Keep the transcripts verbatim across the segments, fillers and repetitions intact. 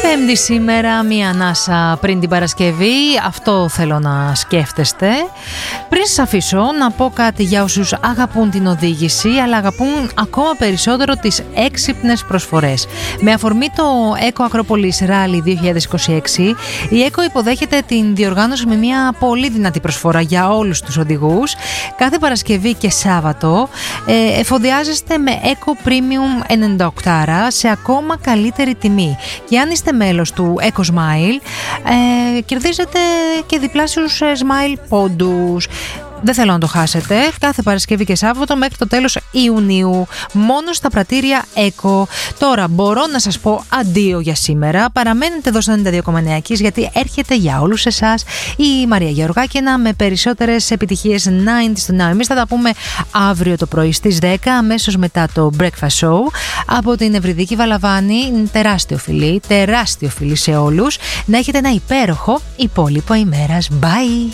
Πέμπτη σήμερα, μία ανάσα πριν την Παρασκευή, αυτό θέλω να σκέφτεστε. Πριν σας αφήσω να πω κάτι για όσους αγαπούν την οδήγηση, αλλά αγαπούν ακόμα περισσότερο τις έξυπνες προσφορές. Με αφορμή το Eco Acropolis Rally δύο χιλιάδες είκοσι έξι, η Eco υποδέχεται την διοργάνωση με μια πολύ δυνατή προσφορά για όλους τους οδηγούς. Κάθε Παρασκευή και Σάββατο ε, εφοδιάζεστε με Eco Premium ενενήντα οκτώ σε ακόμα καλύτερη τιμή. Και αν είστε μέλος του Eco Smile, ε, κερδίζετε και διπλάσιους Smile πόντους. Δεν θέλω να το χάσετε. Κάθε Παρασκευή και Σάββατο μέχρι το τέλος Ιουνίου. Μόνο στα πρατήρια Eco. Τώρα μπορώ να σας πω αντίο για σήμερα. Παραμένετε εδώ στο ενενήντα δύο κόμμα εννέα Kiss, γιατί έρχεται για όλους εσάς η Μαρία Γεωργάκηνα με περισσότερες επιτυχίες ενενήντα στο Now. Εμείς θα τα πούμε αύριο το πρωί στις δέκα, αμέσως μετά το Breakfast Show. Από την Ευρυδίκη Βαλαβάνη, τεράστιο φιλί, τεράστιο φιλί σε όλους. Να έχετε ένα υπέροχο υπόλοιπο ημέρας. Bye!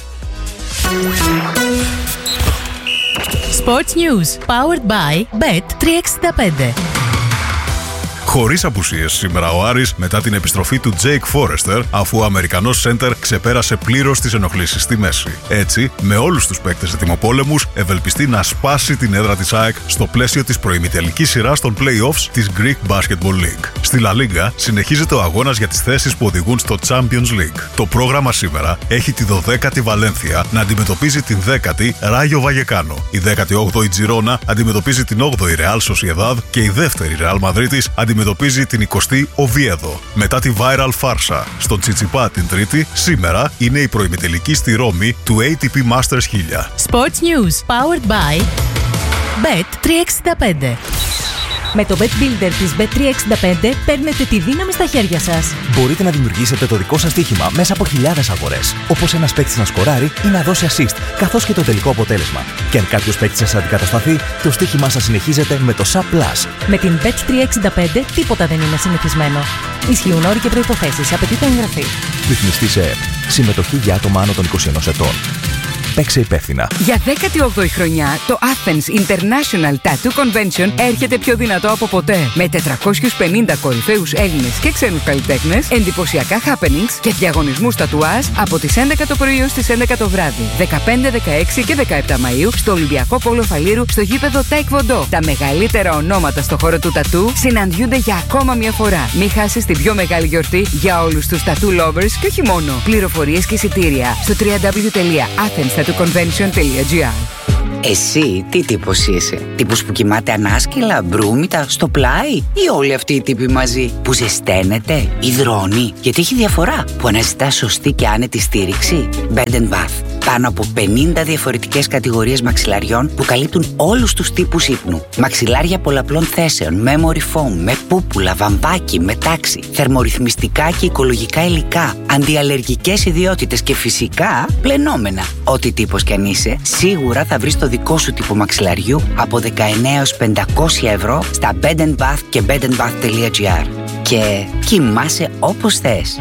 Sports News, powered by μπετ τριακόσια εξήντα πέντε. Χωρίς απουσίες σήμερα ο Άρης μετά την επιστροφή του Τζέικ Φόρεστερ, αφού ο Αμερικανός σέντερ ξεπέρασε πλήρως τις ενοχλήσεις στη μέση. Έτσι, με όλους τους παίκτες ετοιμοπόλεμους, ευελπιστεί να σπάσει την έδρα της ΑΕΚ στο πλαίσιο της προημιτελικής σειράς των play-offs της Greek Basketball League. Στη La Liga συνεχίζεται ο αγώνας για τις θέσεις που οδηγούν στο Champions League. Το πρόγραμμα σήμερα έχει τη δωδέκατη Βαλένθια να αντιμετωπίζει την δέκατη Ράγιο Βαγεκάνο. Η δέκατη όγδοη Τζιρόνα αντιμετωπίζει την όγδοη Real Sociedad και η δεύτερη Real Μαδρίτης αντιμετωπίζει την εικοστή Οβιέδο. Μετά τη viral φάρσα στον Τσιτσιπά την Τρίτη, σήμερα είναι η προημιτελική στη Ρώμη του έι τι πι Masters χίλια. Sports News, powered by μπετ τριακόσια εξήντα πέντε. Με το Bet Builder της μπετ τριακόσια εξήντα πέντε παίρνετε τη δύναμη στα χέρια σας. Μπορείτε να δημιουργήσετε το δικό σας στοίχημα μέσα από χιλιάδες αγορές. Όπως ένας παίκτης να σκοράρει ή να δώσει assist, καθώς και το τελικό αποτέλεσμα. Και αν κάποιος παίκτης σας αντικατασταθεί, το στοίχημά σας συνεχίζεται με το Sub Plus. Με την μπετ τριακόσια εξήντα πέντε τίποτα δεν είναι συνηθισμένο. Ισχύουν όροι και προϋποθέσεις. Απαιτείται εγγραφή. Ρυθμιστή σε ΕΕΠ. Συμμετοχή για άτομα άνω των είκοσι ενός ετών. Παίξε υπεύθυνα. Για δέκατη όγδοη χρονιά, το Athens International Tattoo Convention έρχεται πιο δυνατό από ποτέ. Με τετρακόσιους πενήντα κορυφαίους Έλληνες και ξένους καλλιτέχνες, εντυπωσιακά happenings και διαγωνισμούς τατουάζ από τις έντεκα το πρωί ως τις έντεκα το βράδυ. δεκαπέντε, δεκαέξι και δεκαεπτά Μαΐου στο Ολυμπιακό Πόλο Φαλήρου στο γήπεδο Taekwondo. Τα μεγαλύτερα ονόματα στο χώρο του τατού συναντιούνται για ακόμα μια φορά. Μην χάσεις την πιο μεγάλη γιορτή για όλους τους tattoo lovers και όχι μόνο. Πληροφορίες και εισιτήρια στο double-u double-u double-u τελεία athens tattoo convention τελεία τζι άρ. Εσύ τι τύπος είσαι? Τύπος που κοιμάται ανάσκελα, μπρούμητα, στο πλάι, ή όλοι αυτοί οι τύποι μαζί που ζεσταίνεται, υδρώνει? Γιατί έχει διαφορά που αναζητά σωστή και άνετη στήριξη. Bed and Bath. Πάνω από πενήντα διαφορετικές κατηγορίες μαξιλαριών που καλύπτουν όλους τους τύπους ύπνου. Μαξιλάρια πολλαπλών θέσεων, memory foam, με πούπουλα, βαμβάκι, με τάξη, θερμορυθμιστικά και οικολογικά υλικά, αντιαλλεργικές ιδιότητες και φυσικά πλενόμενα. Ό,τι τύπος κι αν είσαι, σίγουρα θα βρεις το δικό σου τύπο μαξιλαριού από δεκαεννέα έως πεντακόσια ευρώ στα Bed and Bath και bed and bath τελεία τζι άρ. Και κοιμάσαι όπως θες.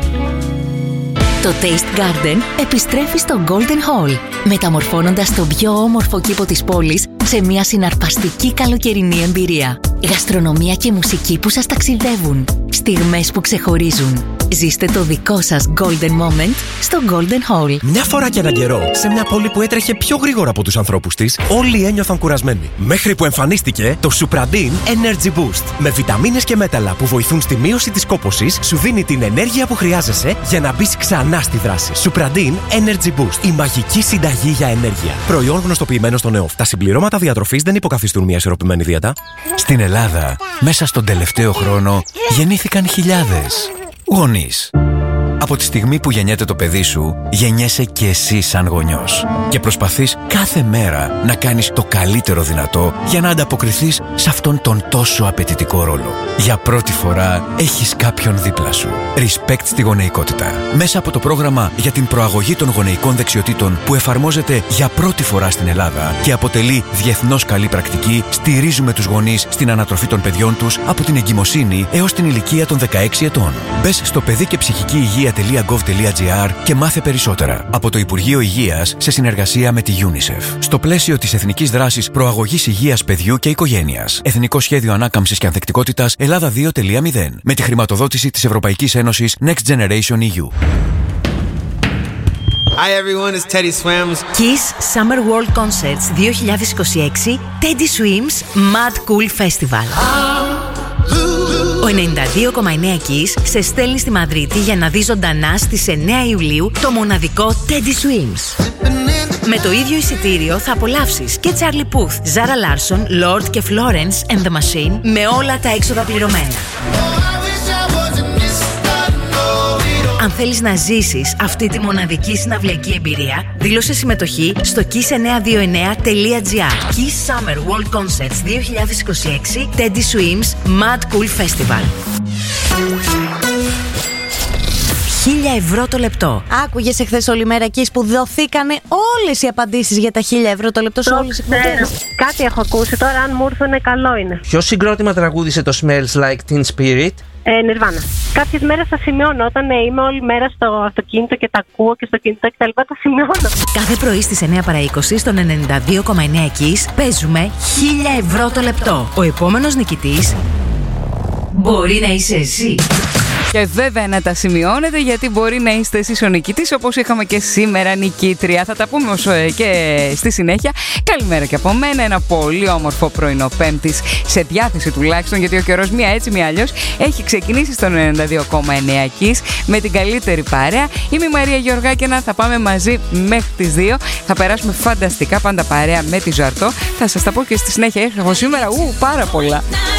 Το Taste Garden επιστρέφει στο Golden Hall, μεταμορφώνοντας τον πιο όμορφο κήπο της πόλης σε μια συναρπαστική καλοκαιρινή εμπειρία. Γαστρονομία και μουσική που σας ταξιδεύουν. Στιγμές που ξεχωρίζουν. Ζήστε το δικό σας Golden Moment στο Golden Hall. Μια φορά και έναν καιρό, σε μια πόλη που έτρεχε πιο γρήγορα από τους ανθρώπους της, όλοι ένιωθαν κουρασμένοι. Μέχρι που εμφανίστηκε το Supradin Energy Boost. Με βιταμίνες και μέταλλα που βοηθούν στη μείωση της κόπωσης, σου δίνει την ενέργεια που χρειάζεσαι για να μπεις ξανά στη δράση. Supradin Energy Boost. Η μαγική συνταγή για ενέργεια. Προϊόν γνωστοποιημένο στον ΕΟΦ. Τα συμπληρώματα διατροφής δεν υποκαθιστούν μια ισορροπημένη δίαιτα. Στην Ελλάδα, μέσα στον τελευταίο χρόνο, γεννήθηκαν χιλιάδες γονείς. Από τη στιγμή που γεννιέται το παιδί σου, γεννιέσαι και εσύ σαν γονιός. Και προσπαθείς κάθε μέρα να κάνεις το καλύτερο δυνατό για να ανταποκριθείς σε αυτόν τον τόσο απαιτητικό ρόλο. Για πρώτη φορά έχεις κάποιον δίπλα σου. Respect στη γονεϊκότητα. Μέσα από το πρόγραμμα για την προαγωγή των γονεϊκών δεξιοτήτων που εφαρμόζεται για πρώτη φορά στην Ελλάδα και αποτελεί διεθνώς καλή πρακτική, στηρίζουμε τους γονείς στην ανατροφή των παιδιών τους από την εγκυμοσύνη έως την ηλικία των δεκαέξι ετών. Μπες στο παιδί και ψυχική υγεία τελεία gov τελεία gr και μάθε περισσότερα. Από το Υπουργείο Υγείας σε συνεργασία με τη UNICEF. Στο πλαίσιο της Εθνικής Δράσης Προαγωγής Υγείας Παιδιού και Οικογένειας. Εθνικό Σχέδιο Ανάκαμψης και Ανθεκτικότητας Ελλάδα δύο τελεία μηδέν. Με τη χρηματοδότηση της Ευρωπαϊκής Ένωσης Next Generation ι γιου. Hi everyone, it's Teddy Swims. Kiss Summer World Concerts δύο χιλιάδες είκοσι έξι Teddy Swims Mad Cool Festival. Ο ενενήντα δύο κόμμα εννέα Kiss σε στέλνει στη Μαδρίτη για να δει ζωντανά στις εννέα Ιουλίου το μοναδικό Teddy Swims. Με το ίδιο εισιτήριο θα απολαύσεις και Charlie Puth, Zara Larsson, Lord και Florence and the Machine με όλα τα έξοδα πληρωμένα. Αν θέλεις να ζήσεις αυτή τη μοναδική συναυλιακή εμπειρία, δήλωσε συμμετοχή στο kiss εννιακόσια είκοσι εννέα τελεία gr. Kiss Summer World Concerts δύο χιλιάδες είκοσι έξι Teddy Swims Mad Cool Festival. Χίλια ευρώ το λεπτό. Άκουγες εχθές όλη μέρα εκεί που δοθήκανε όλες οι απαντήσεις για τα χίλια ευρώ το λεπτό σε όλες τις εκπομπές. Κάτι έχω ακούσει τώρα, αν μου έρθουνε καλό είναι. Ποιο συγκρότημα τραγούδισε το Smells Like Teen Spirit? Ε, Nirvana. Κάποιες μέρες τα σημειώνω. Όταν ε, είμαι όλη μέρα στο αυτοκίνητο και τα ακούω και στο κινητό και τα λοιπά, τα σημειώνω. Κάθε πρωί στις εννέα παρά είκοσι στον ενενήντα δύο κόμμα εννέα Kiss παίζουμε χίλια ευρώ το λεπτό. Ο επόμενος νικητής μπορεί να είσαι εσύ. Και βέβαια να τα σημειώνετε, γιατί μπορεί να είστε εσείς ο νικητής, όπως είχαμε και σήμερα νικήτρια. Θα τα πούμε όσο και στη συνέχεια. Καλημέρα και από μένα. Ένα πολύ όμορφο πρωινό Πέμπτης, σε διάθεση τουλάχιστον, γιατί ο καιρός μία έτσι μία αλλιώς έχει ξεκινήσει στον ενενήντα δύο κόμμα εννέα Kiss με την καλύτερη παρέα. Είμαι η Μαρία Γεωργάκηνα, θα πάμε μαζί μέχρι τις δύο. Θα περάσουμε φανταστικά, πάντα παρέα με τη Ζαρτό. Θα σας τα πω και στη συνέχεια. Έχω σήμερα ου, πάρα πολλά.